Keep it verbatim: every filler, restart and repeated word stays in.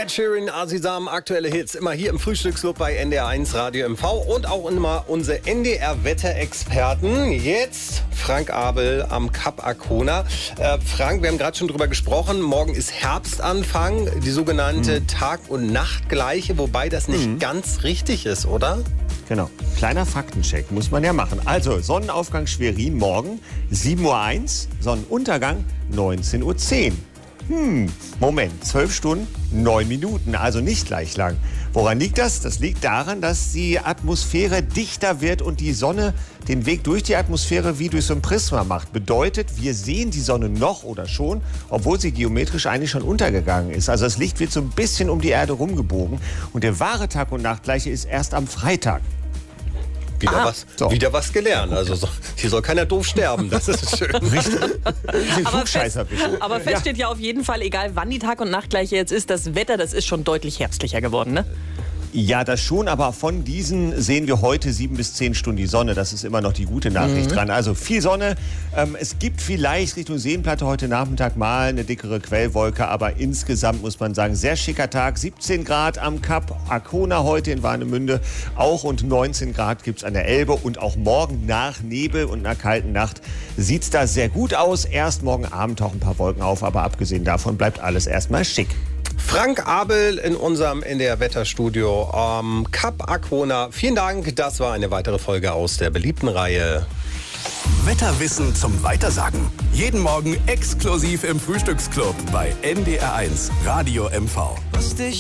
Ed Sheeran, Asisam, aktuelle Hits, immer hier im Frühstücksclub bei N D R eins Radio M V und auch immer unsere N D R-Wetterexperten. Jetzt Frank Abel am Kap Arkona. Äh, Frank, wir haben gerade schon drüber gesprochen, morgen ist Herbstanfang, die sogenannte mhm. Tag- und Nachtgleiche, wobei das nicht mhm. ganz richtig ist, oder? Genau, kleiner Faktencheck muss man ja machen. Also Sonnenaufgang Schwerin morgen sieben Uhr eins, Sonnenuntergang neunzehn Uhr zehn. Hm, Moment, zwölf Stunden, neun Minuten, also nicht gleich lang. Woran liegt das? Das liegt daran, dass die Atmosphäre dichter wird und die Sonne den Weg durch die Atmosphäre wie durch so ein Prisma macht. Bedeutet, wir sehen die Sonne noch oder schon, obwohl sie geometrisch eigentlich schon untergegangen ist. Also das Licht wird so ein bisschen um die Erde rumgebogen und der wahre Tag- und Nachtgleiche ist erst am Freitag. Wieder, ah, was, so. wieder was gelernt. Also so, hier soll keiner doof sterben. Das ist schön. aber, fest, aber fest steht ja auf jeden Fall, egal wann die Tag- und Nachtgleiche jetzt ist, das Wetter, das ist schon deutlich herbstlicher geworden, ne? Ja, das schon, aber von diesen sehen wir heute sieben bis zehn Stunden die Sonne. Das ist immer noch die gute Nachricht mhm. dran. Also viel Sonne. Ähm, es gibt vielleicht Richtung Seenplatte heute Nachmittag mal eine dickere Quellwolke, aber insgesamt muss man sagen, sehr schicker Tag. siebzehn Grad am Kap Arkona heute in Warnemünde auch und neunzehn Grad gibt's an der Elbe. Und auch morgen nach Nebel und einer kalten Nacht sieht's da sehr gut aus. Erst morgen Abend tauchen ein paar Wolken auf, aber abgesehen davon bleibt alles erstmal schick. Frank Abel in unserem N D R-Wetterstudio am Kap Arkona. Vielen Dank, das war eine weitere Folge aus der beliebten Reihe Wetterwissen zum Weitersagen. Jeden Morgen exklusiv im Frühstücksclub bei N D R eins Radio M V.